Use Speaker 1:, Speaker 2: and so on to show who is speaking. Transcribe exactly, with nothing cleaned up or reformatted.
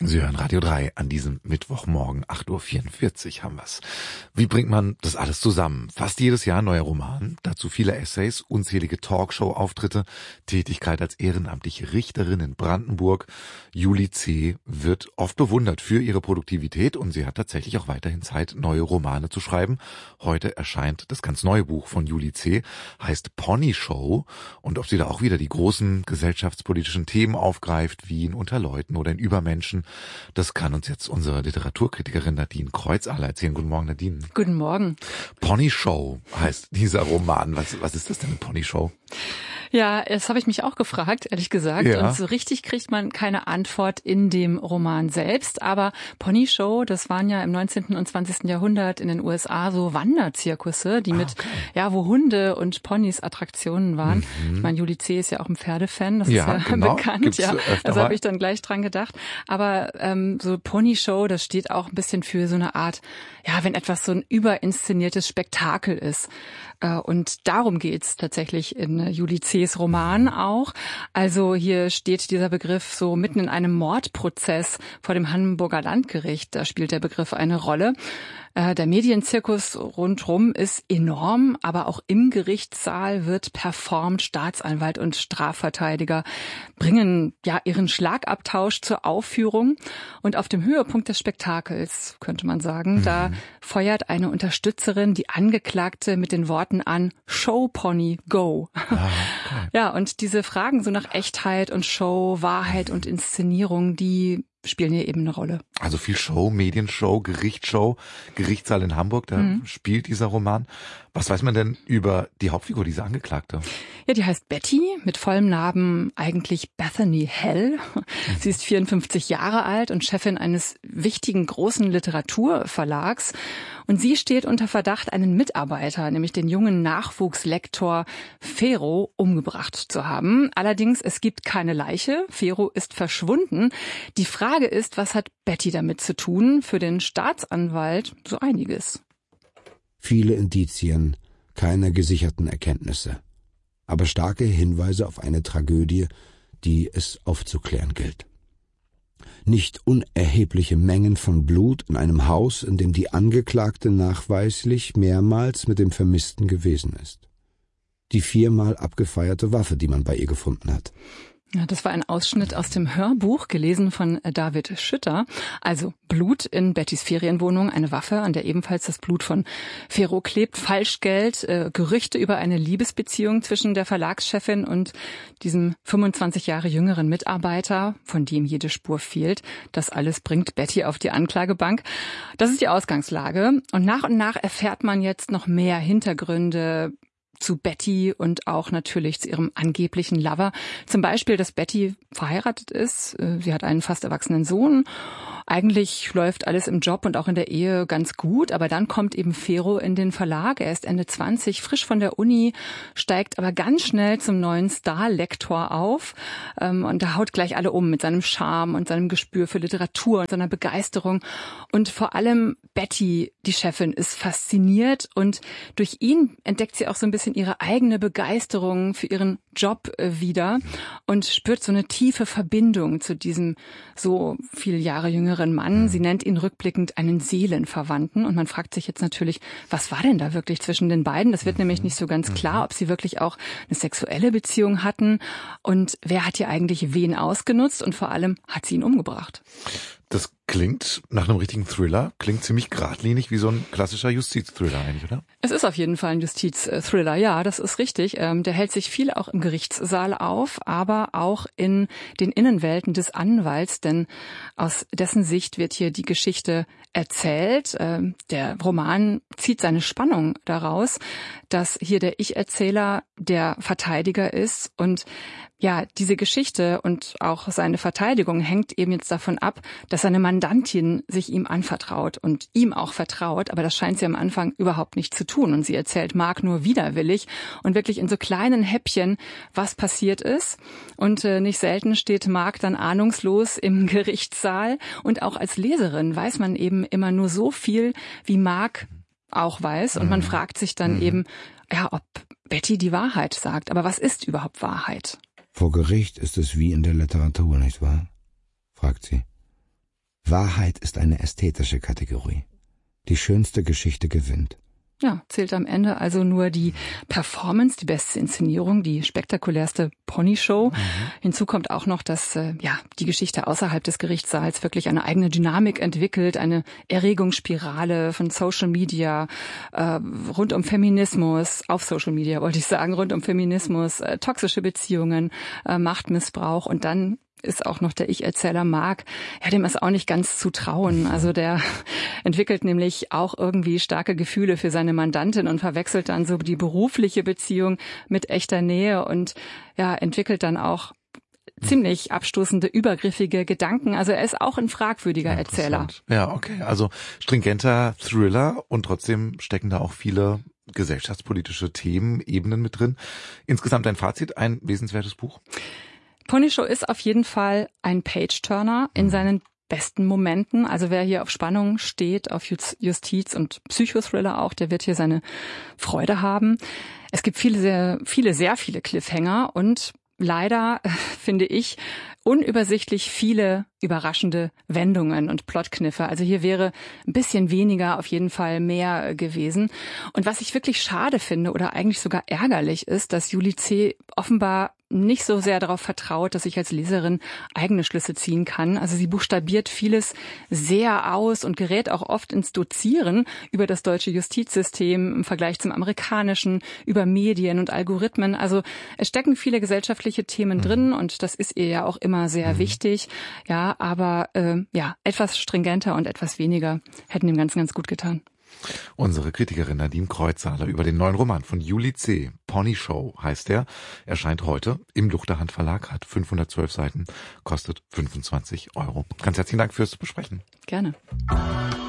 Speaker 1: Sie hören Radio drei an diesem Mittwochmorgen, acht Uhr vierundvierzig haben wir's. Wie bringt man das alles zusammen? Fast jedes Jahr ein neuer Roman, dazu viele Essays, unzählige Talkshow-Auftritte, Tätigkeit als ehrenamtliche Richterin in Brandenburg. Julie C. wird oft bewundert für ihre Produktivität und sie hat tatsächlich auch weiterhin Zeit, neue Romane zu schreiben. Heute erscheint das ganz neue Buch von Julie C., heißt Pony Show, und ob sie da auch wieder die großen gesellschaftspolitischen Themen aufgreift, wie in Unter Leuten oder in Übermenschen, das kann uns jetzt unsere Literaturkritikerin Nadine Kreuzaller erzählen. Guten Morgen, Nadine.
Speaker 2: Guten Morgen.
Speaker 1: Pony Show heißt dieser Roman. Was, was ist das denn, eine Pony Show?
Speaker 2: Ja, das habe ich mich auch gefragt, ehrlich gesagt. Ja. Und so richtig kriegt man keine Antwort in dem Roman selbst. Aber Pony Show, das waren ja im neunzehnten und zwanzigsten Jahrhundert in den U S A so Wanderzirkusse, die mit, okay. ja, wo Hunde und Ponys Attraktionen waren. Mhm. Ich meine, Julie C. ist ja auch ein Pferdefan, das ja, ist ja genau. bekannt. Gibt's ja, also habe ich dann gleich dran gedacht. Aber ähm, so Pony Show, das steht auch ein bisschen für so eine Art, ja, wenn etwas so ein überinszeniertes Spektakel ist. Äh, und darum geht's tatsächlich in äh, Julie C.'s Roman auch. Also hier steht dieser Begriff so mitten in einem Mordprozess vor dem Hamburger Landgericht. Da spielt der Begriff eine Rolle. Der Medienzirkus rundrum ist enorm, aber auch im Gerichtssaal wird performt. Staatsanwalt und Strafverteidiger bringen ja ihren Schlagabtausch zur Aufführung. Und auf dem Höhepunkt des Spektakels, könnte man sagen, mhm. da feuert eine Unterstützerin die Angeklagte mit den Worten an: Show Pony, go. Ah, okay. Ja, und diese Fragen so nach Echtheit und Show, Wahrheit und Inszenierung, die spielen hier eben eine Rolle.
Speaker 1: Also viel Show, Medienshow, Gerichtsshow, Gerichtssaal in Hamburg, da mhm. spielt dieser Roman. Was weiß man denn über die Hauptfigur, diese Angeklagte?
Speaker 2: Ja, die heißt Betty, mit vollem Namen eigentlich Bethany Hell. Mhm. Sie ist vierundfünfzig Jahre alt und Chefin eines wichtigen großen Literaturverlags. Und sie steht unter Verdacht, einen Mitarbeiter, nämlich den jungen Nachwuchslektor Fero, umgebracht zu haben. Allerdings, es gibt keine Leiche. Fero ist verschwunden. Die Frage ist, was hat Betty damit zu tun? Für den Staatsanwalt so einiges.
Speaker 3: Viele Indizien, keine gesicherten Erkenntnisse, aber starke Hinweise auf eine Tragödie, die es aufzuklären gilt. Nicht unerhebliche Mengen von Blut in einem Haus, in dem die Angeklagte nachweislich mehrmals mit dem Vermissten gewesen ist. Die viermal abgefeierte Waffe, die man bei ihr gefunden hat.
Speaker 2: Ja, das war ein Ausschnitt aus dem Hörbuch, gelesen von David Schütter. Also Blut in Bettys Ferienwohnung, eine Waffe, an der ebenfalls das Blut von Fero klebt, Falschgeld, äh, Gerüchte über eine Liebesbeziehung zwischen der Verlagschefin und diesem fünfundzwanzig Jahre jüngeren Mitarbeiter, von dem jede Spur fehlt. Das alles bringt Betty auf die Anklagebank. Das ist die Ausgangslage. Und nach und nach erfährt man jetzt noch mehr Hintergründe zu Betty und auch natürlich zu ihrem angeblichen Lover. Zum Beispiel, dass Betty verheiratet ist. Sie hat einen fast erwachsenen Sohn. Eigentlich läuft alles im Job und auch in der Ehe ganz gut, aber dann kommt eben Fero in den Verlag. Er ist Ende zwanzig, frisch von der Uni, steigt aber ganz schnell zum neuen Star-Lektor auf und er haut gleich alle um mit seinem Charme und seinem Gespür für Literatur und seiner Begeisterung. Und vor allem Betty, die Chefin, ist fasziniert und durch ihn entdeckt sie auch so ein bisschen ihre eigene Begeisterung für ihren Job wieder und spürt so eine tiefe Verbindung zu diesem so viele Jahre jüngeren Mann. Sie nennt ihn rückblickend einen Seelenverwandten und man fragt sich jetzt natürlich, was war denn da wirklich zwischen den beiden? Das wird nämlich nicht so ganz klar, ob sie wirklich auch eine sexuelle Beziehung hatten und wer hat hier eigentlich wen ausgenutzt und vor allem hat sie ihn umgebracht.
Speaker 1: Das klingt nach einem richtigen Thriller, klingt ziemlich geradlinig wie so ein klassischer Justizthriller eigentlich, oder?
Speaker 2: Es ist auf jeden Fall ein Justizthriller, ja, das ist richtig. Ähm, der hält sich viel auch im Gerichtssaal auf, aber auch in den Innenwelten des Anwalts, denn aus dessen Sicht wird hier die Geschichte erzählt. Ähm, der Roman zieht seine Spannung daraus, dass hier der Ich-Erzähler der Verteidiger ist und ja, diese Geschichte und auch seine Verteidigung hängt eben jetzt davon ab, dass seine Mandantin sich ihm anvertraut und ihm auch vertraut, aber das scheint sie am Anfang überhaupt nicht zu tun. Und sie erzählt Mark nur widerwillig und wirklich in so kleinen Häppchen, was passiert ist. Und äh, nicht selten steht Mark dann ahnungslos im Gerichtssaal. Und auch als Leserin weiß man eben immer nur so viel, wie Mark auch weiß. Und man fragt sich dann mhm. eben, ja, ob Betty die Wahrheit sagt. Aber was ist überhaupt Wahrheit?
Speaker 3: Vor Gericht ist es wie in der Literatur, nicht wahr? Fragt sie. Wahrheit ist eine ästhetische Kategorie. Die schönste Geschichte gewinnt.
Speaker 2: Ja, zählt am Ende also nur die Performance, die beste Inszenierung, die spektakulärste Ponyshow. Mhm. Hinzu kommt auch noch, dass äh, ja die Geschichte außerhalb des Gerichtssaals wirklich eine eigene Dynamik entwickelt, eine Erregungsspirale von Social Media, äh, rund um Feminismus, auf Social Media wollte ich sagen, rund um Feminismus, äh, toxische Beziehungen, äh, Machtmissbrauch und dann ist auch noch der Ich-Erzähler Mark, ja, dem ist auch nicht ganz zu trauen. Also der entwickelt nämlich auch irgendwie starke Gefühle für seine Mandantin und verwechselt dann so die berufliche Beziehung mit echter Nähe und ja, entwickelt dann auch ziemlich abstoßende, übergriffige Gedanken. Also er ist auch ein fragwürdiger ja, Erzähler.
Speaker 1: Ja, okay. Also stringenter Thriller und trotzdem stecken da auch viele gesellschaftspolitische Themen, Ebenen mit drin. Insgesamt ein Fazit, ein wesenswertes Buch?
Speaker 2: Ponyshow ist auf jeden Fall ein Page-Turner in seinen besten Momenten. Also wer hier auf Spannung steht, auf Justiz und Psychothriller auch, der wird hier seine Freude haben. Es gibt viele, sehr, viele, sehr viele Cliffhanger und leider, finde ich, unübersichtlich viele überraschende Wendungen und Plotkniffe. Also hier wäre ein bisschen weniger, auf jeden Fall mehr gewesen. Und was ich wirklich schade finde oder eigentlich sogar ärgerlich ist, dass Julie C. offenbar nicht so sehr darauf vertraut, dass ich als Leserin eigene Schlüsse ziehen kann. Also sie buchstabiert vieles sehr aus und gerät auch oft ins Dozieren über das deutsche Justizsystem im Vergleich zum amerikanischen, über Medien und Algorithmen. Also es stecken viele gesellschaftliche Themen mhm. drin und das ist ihr ja auch immer sehr mhm. wichtig. Ja, aber äh, ja, etwas stringenter und etwas weniger hätten dem Ganzen ganz gut getan.
Speaker 1: Unsere Kritikerin Nadine Kreuzhaler über den neuen Roman von Julie C. Ponyshow heißt er. Erscheint heute im Luchterhand Verlag, hat fünfhundertzwölf Seiten, kostet fünfundzwanzig Euro. Ganz herzlichen Dank fürs Besprechen.
Speaker 2: Gerne.